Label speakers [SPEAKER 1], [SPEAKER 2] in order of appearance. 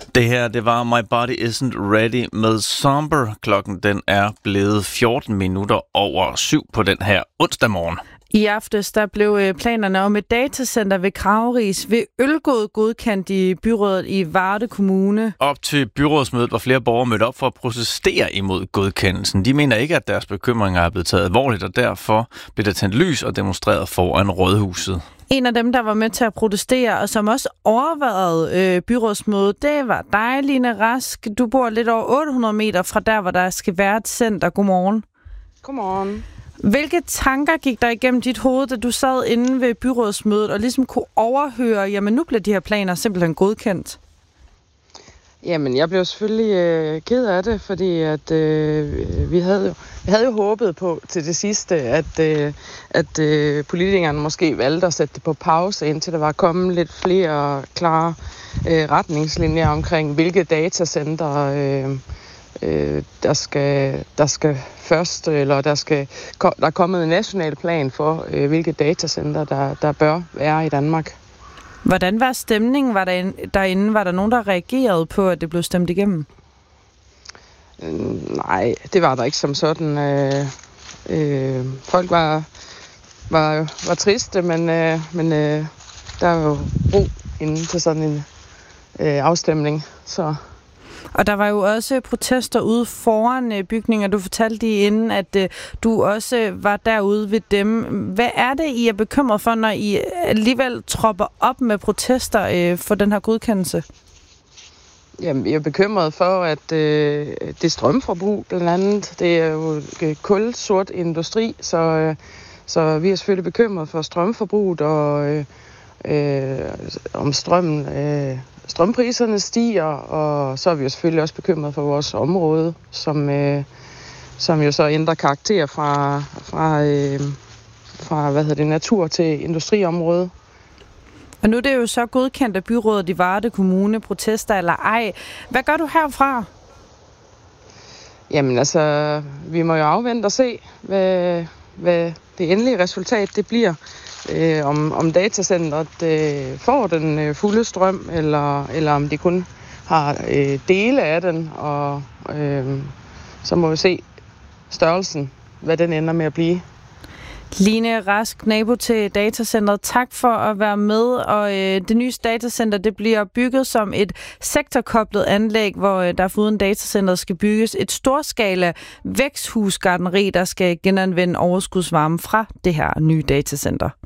[SPEAKER 1] Det her, det var My Body Isn't Ready med Somber. Klokken den er blevet 14 minutter over 7 på den her onsdag morgen.
[SPEAKER 2] I aftes der blev planerne om et datacenter ved Krageris ved Ølgod godkendt i byrådet i Varde Kommune.
[SPEAKER 1] Op til byrådsmødet var flere borgere mødt op for at protestere imod godkendelsen. De mener ikke, at deres bekymringer er blevet taget alvorligt, og derfor blev der tændt lys og demonstreret foran Rådhuset.
[SPEAKER 2] En af dem, der var med til at protestere, og som også overvejede byrådsmødet, det var dig, Line Rask. Du bor lidt over 800 meter fra der, hvor der skal være et center. Godmorgen.
[SPEAKER 3] Godmorgen.
[SPEAKER 2] Hvilke tanker gik der igennem dit hoved, da du sad inde ved byrådsmødet og ligesom kunne overhøre, jamen nu bliver de her planer simpelthen godkendt?
[SPEAKER 3] Jamen, jeg blev selvfølgelig ked af det, fordi at vi havde jo håbet på til det sidste, at politikerne måske valgte at sætte det på pause, indtil der var kommet lidt flere klare retningslinjer omkring, hvilke datacenter der skal først, eller der er kommet en national plan for, hvilke datacenter der bør være i Danmark.
[SPEAKER 2] Hvordan var stemningen derinde? Var der nogen, der reagerede på, at det blev stemt igennem?
[SPEAKER 3] Nej, det var der ikke som sådan. Folk var triste, men der er jo ro inden til sådan en afstemning. Så. Og
[SPEAKER 2] der var jo også protester ude foran bygninger. Du fortalte lige inden, at du også var derude ved dem. Hvad er det, I er bekymret for, når I alligevel tropper op med protester for den her godkendelse?
[SPEAKER 3] Jamen, jeg er bekymret for, at det strømforbrug blandt andet, det er jo kulsort industri, så vi er selvfølgelig bekymret for strømforbruget og om strømpriserne stiger, og så er vi jo selvfølgelig også bekymret for vores område, som jo så ændrer karakter fra natur til industriområde.
[SPEAKER 2] Og nu er det jo så godkendt af byrådet i Varde Kommune, protester eller ej. Hvad gør du herfra?
[SPEAKER 3] Jamen altså, vi må jo afvente og se, hvad det endelige resultat det bliver. Om datacenteret får den fulde strøm, eller om de kun har dele af den, og så må vi se størrelsen, hvad den ender med at blive.
[SPEAKER 2] Line Rask, nabo til datacenteret, tak for at være med. Og det nye datacenter det bliver bygget som et sektorkoblet anlæg, hvor der foruden datacenteret skal bygges et storskala væksthusgartneri, der skal genanvende overskudsvarme fra det her nye datacenter.